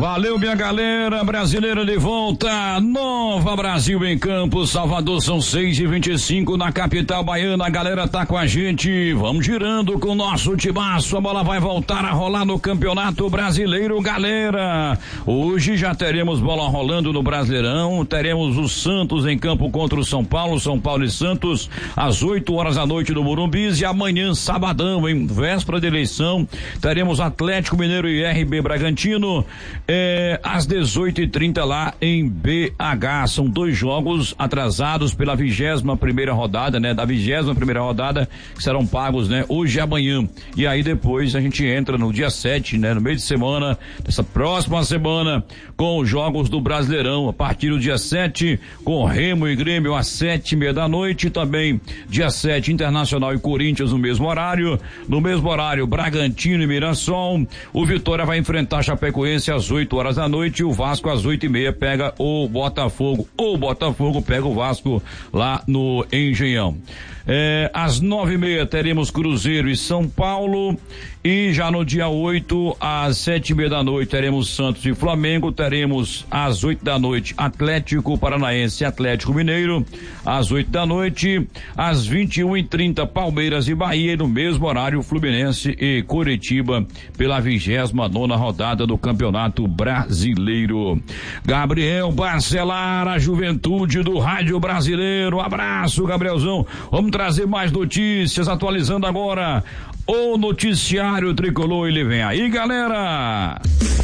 Valeu, minha galera brasileira de volta. Nova Brasil em campo, Salvador, são 6h25 na capital baiana. A galera tá com a gente. Vamos girando com o nosso timaço. A bola vai voltar a rolar no Campeonato Brasileiro, galera. Hoje já teremos bola rolando no Brasileirão. Teremos o Santos em campo contra o São Paulo e Santos, às 8h da noite no Morumbi. E amanhã, sabadão, em véspera de eleição, teremos Atlético Mineiro e RB Bragantino. Às 18h30 lá em BH. São 2 jogos atrasados pela 21ª rodada, né? Da 21ª rodada, que serão pagos, né? Hoje e amanhã. E aí depois a gente entra no dia 7, né? No meio de semana, dessa próxima semana, com os jogos do Brasileirão. A partir do dia 7, com Remo e Grêmio às 7h30 da noite. Também dia 7, Internacional e Corinthians no mesmo horário. No mesmo horário, Bragantino e Mirassol. O Vitória vai enfrentar Chapecoense às 8h da noite, e o Vasco às 8h30 pega o Botafogo. O Botafogo pega o Vasco lá no Engenhão. Às 9h30 teremos Cruzeiro e São Paulo, e já no dia 8, às 7h30 da noite, teremos Santos e Flamengo. Teremos às 8 da noite Atlético Paranaense e Atlético Mineiro, às 8 da noite. Às 21h30 Palmeiras e Bahia, e no mesmo horário Fluminense e Coritiba pela 29ª rodada do Campeonato Brasileiro. Gabriel Barcelar, a juventude do rádio brasileiro. Abraço, Gabrielzão. Vamos trazer mais notícias, atualizando agora o noticiário tricolor. Ele vem aí, galera.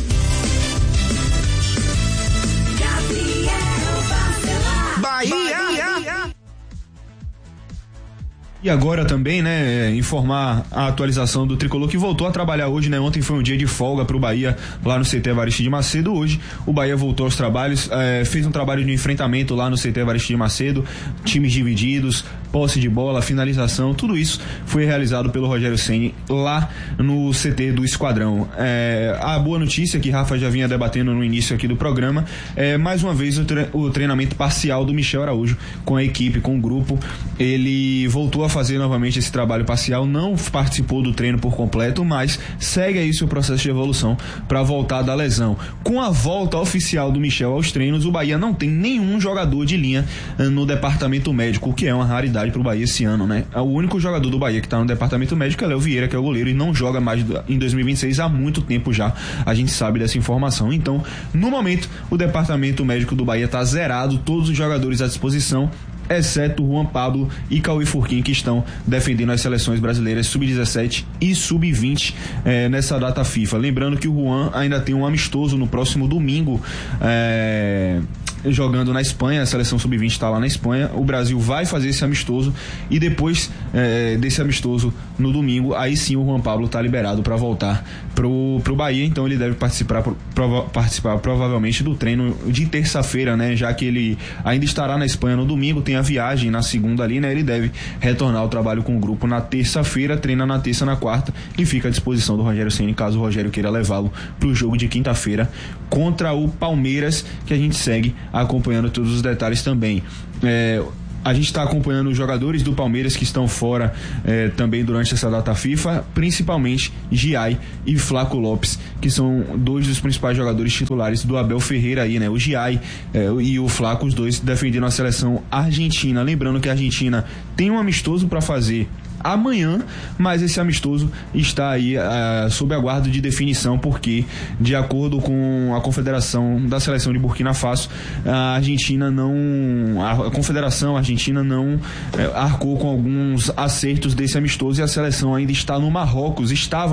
Bahia. E agora também, né, informar a atualização do tricolor, que voltou a trabalhar hoje, né? Ontem foi um dia de folga pro Bahia lá no CT Evaristo de Macedo. Hoje o Bahia voltou aos trabalhos, fez um trabalho de enfrentamento lá no CT Evaristo de Macedo, times divididos, posse de bola, finalização, tudo isso foi realizado pelo Rogério Ceni lá no CT do Esquadrão. A boa notícia que Rafa já vinha debatendo no início aqui do programa é mais uma vez o treinamento parcial do Michel Araújo com a equipe, com o grupo. Ele voltou a fazer novamente esse trabalho parcial, não participou do treino por completo, mas segue aí seu processo de evolução para voltar da lesão. Com a volta oficial do Michel aos treinos, o Bahia não tem nenhum jogador de linha no departamento médico, o que é uma raridade pro Bahia esse ano, né? O único jogador do Bahia que tá no departamento médico é Léo Vieira, que é o goleiro, e não joga mais em 2026 há muito tempo já. A gente sabe dessa informação. Então, no momento, o departamento médico do Bahia tá zerado, todos os jogadores à disposição, exceto Juan Pablo e Cauê Furquim, que estão defendendo as seleções brasileiras sub-17 e sub-20 nessa data FIFA. Lembrando que o Juan ainda tem um amistoso no próximo domingo, jogando na Espanha. A seleção sub-20 está lá na Espanha. O Brasil vai fazer esse amistoso, e depois desse amistoso no domingo, aí sim o Juan Pablo está liberado para voltar pro Bahia. Então ele deve participar provavelmente do treino de terça-feira, né? Já que ele ainda estará na Espanha no domingo, tem a viagem na segunda ali, né? Ele deve retornar ao trabalho com o grupo na terça-feira, treina na terça, na quarta, e fica à disposição do Rogério Ceni caso o Rogério queira levá-lo pro jogo de quinta-feira contra o Palmeiras, que a gente segue acompanhando todos os detalhes também. A gente está acompanhando os jogadores do Palmeiras que estão fora também durante essa data FIFA, principalmente Giai e Flaco Lopes, que são dois dos principais jogadores titulares do Abel Ferreira aí, né? O Giai e o Flaco, os dois defendendo a seleção argentina. Lembrando que a Argentina tem um amistoso para fazer amanhã, mas esse amistoso está aí sob aguardo de definição, porque, de acordo com a Confederação da Seleção de Burkina Faso, a Confederação Argentina não arcou com alguns acertos desse amistoso, e a seleção ainda estava no Marrocos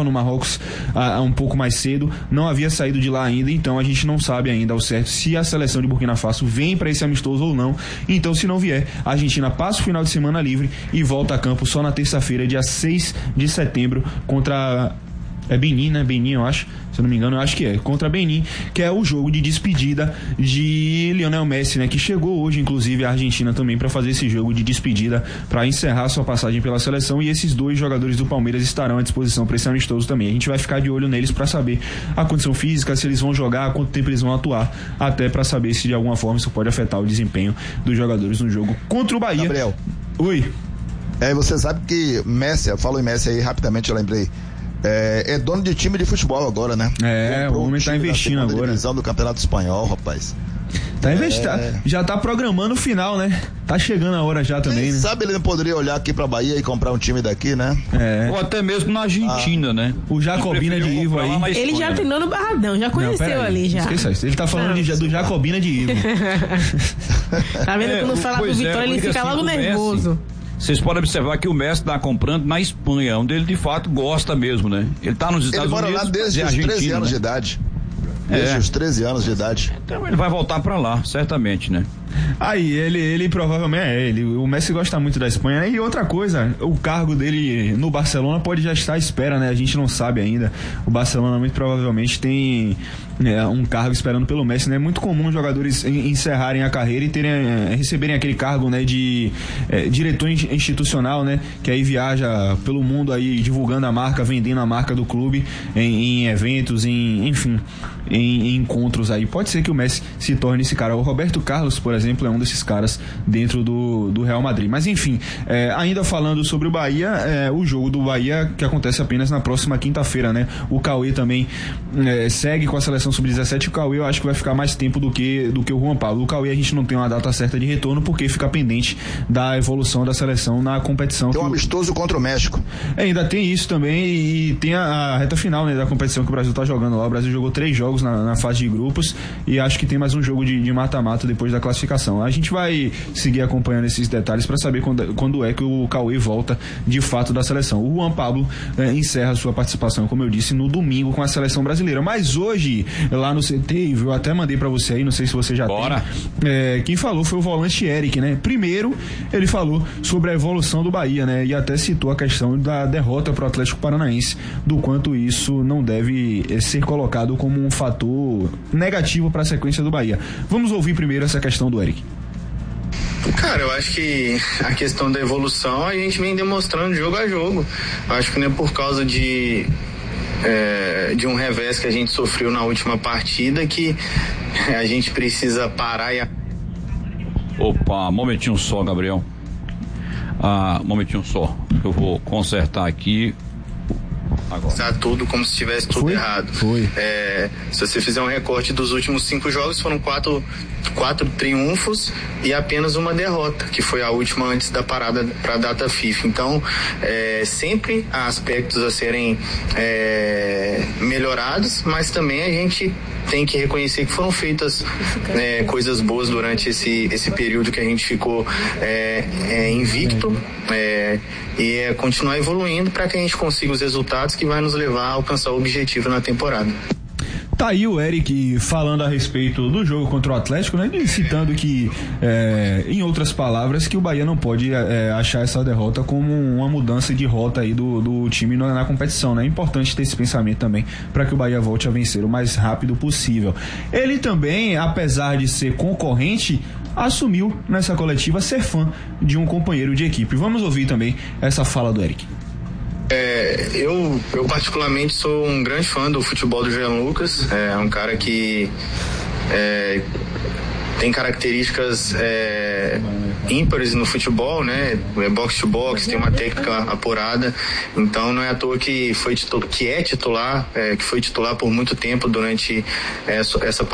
um pouco mais cedo, não havia saído de lá ainda. Então a gente não sabe ainda ao certo se a seleção de Burkina Faso vem para esse amistoso ou não. Então, se não vier, a Argentina passa o final de semana livre e volta a campo só na terça-feira, dia 6 de setembro, contra Benin, né? Benin, eu acho, se eu não me engano, eu acho que contra Benin, que é o jogo de despedida de Lionel Messi, né? Que chegou hoje, inclusive, à Argentina também para fazer esse jogo de despedida, para encerrar sua passagem pela seleção. E esses dois jogadores do Palmeiras estarão à disposição para esse amistoso também. A gente vai ficar de olho neles para saber a condição física, se eles vão jogar, quanto tempo eles vão atuar, até para saber se de alguma forma isso pode afetar o desempenho dos jogadores no jogo contra o Bahia. Gabriel. Oi. Você sabe que Messi, falou em Messi aí rapidamente, eu lembrei. é dono de time de futebol agora, né? O homem tá investindo agora. Divisão do Campeonato Espanhol, rapaz. Tá investindo, já tá programando o final, né? Tá chegando a hora já também, Quem né? sabe ele não poderia olhar aqui pra Bahia e comprar um time daqui, né? Ou até mesmo na Argentina, né? O Jacobina de Ivo aí. Ele já treinou no Barradão, já conheceu ali já. Esqueça isso. Ele tá falando do Jacobina de Ivo. Tá vendo? Quando fala pro Vitória, ele fica logo nervoso. Vocês podem observar que o Messi tá comprando na Espanha, onde ele de fato gosta mesmo, né? Ele tá nos Estados Unidos. Ele mora lá desde os 13 anos de idade. Desde os 13 anos de idade. Então ele vai voltar pra lá, certamente, né? Aí, ele provavelmente o Messi gosta muito da Espanha, né? E outra coisa, o cargo dele no Barcelona pode já estar à espera, né? A gente não sabe ainda. O Barcelona muito provavelmente tem um cargo esperando pelo Messi, né? É muito comum os jogadores encerrarem a carreira e receberem aquele cargo, né? De diretor institucional, né? Que aí viaja pelo mundo aí divulgando a marca, vendendo a marca do clube em eventos, enfim, em encontros aí. Pode ser que o Messi se torne esse cara. O Roberto Carlos, por exemplo, é um desses caras dentro do Real Madrid. Mas enfim, ainda falando sobre o Bahia, o jogo do Bahia que acontece apenas na próxima quinta-feira, né? O Cauê também segue com a seleção sub-17. O Cauê eu acho que vai ficar mais tempo do que o Juan Pablo. O Cauê a gente não tem uma data certa de retorno porque fica pendente da evolução da seleção na competição. Tem um amistoso contra o México. Ainda tem isso também e tem a reta final, né, da competição que o Brasil tá jogando lá. O Brasil jogou 3 jogos na fase de grupos e acho que tem mais um jogo de mata-mata depois da classificação. A gente vai seguir acompanhando esses detalhes para saber quando é que o Cauê volta de fato da seleção. O Juan Pablo encerra sua participação, como eu disse, no domingo com a seleção brasileira. Mas hoje, lá no CT, eu até mandei para você aí, não sei se você já tem. Quem falou foi o volante Eric, né? Primeiro, ele falou sobre a evolução do Bahia, né? E até citou a questão da derrota para o Atlético Paranaense, do quanto isso não deve ser colocado como um fator negativo para a sequência do Bahia. Vamos ouvir primeiro essa questão do Eric. Cara, eu acho que a questão da evolução a gente vem demonstrando jogo a jogo. Eu acho que não é por causa de um revés que a gente sofreu na última partida que a gente precisa parar e... Opa, momentinho só, Gabriel. Momentinho só. Eu vou consertar aqui. Agora. Tudo como se tivesse tudo errado. Se você fizer um recorte dos últimos 5 jogos, foram 4 triunfos e apenas uma derrota, que foi a última antes da parada para a data FIFA. Então, sempre há aspectos a serem melhorados, mas também a gente tem que reconhecer que foram feitas coisas boas durante esse período que a gente ficou invicto, e continuar evoluindo para que a gente consiga os resultados que vai nos levar a alcançar o objetivo na temporada. Tá aí o Eric falando a respeito do jogo contra o Atlético, né? Citando que, em outras palavras, que o Bahia não pode achar essa derrota como uma mudança de rota aí do time na competição, né? É importante ter esse pensamento também para que o Bahia volte a vencer o mais rápido possível. Ele também, apesar de ser concorrente, assumiu nessa coletiva ser fã de um companheiro de equipe. Vamos ouvir também essa fala do Eric. Eu particularmente sou um grande fã do futebol do Jean Lucas. É um cara que tem características ímpares no futebol, né? Box to box, tem uma técnica apurada. Então não é à toa que foi titular por muito tempo durante essa